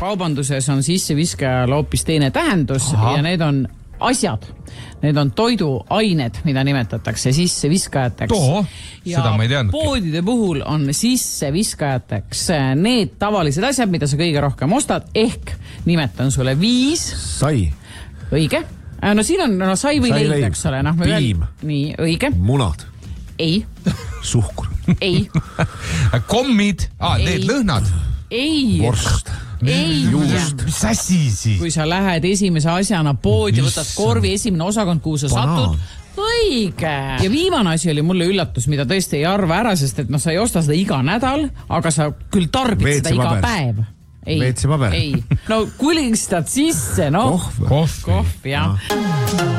kaubanduses on sisseviskajal hoopis teine tähendus ja need on asjad. Need on toiduained, mida nimetatakse sisseviskajateks. Seda ma ei teadnud. Poodide puhul on sisseviskajateks need tavalised asjad, mida sa kõige rohkem ostad, ehk nimetan sulle 5. Sai. Õige. No siin on sai või leid, eks ole. Piim. Nii, õige. Munad. Ei. Suhkur. Ei. Kommid. Need lõhnad. Ei. Vorst. Juust. Mis asi siis? Kui sa lähed esimese asjana poodi, võtad korvi esimene osakond, kuhu sa satud. Õige. Ja viimane asi oli mulle üllatus, mida tõesti ei arva ära, sest et sa ei osta seda iga nädal, aga sa küll tarbid seda iga päev. WC-paber. Ei. No kulistad sisse, no. Kohv, jah.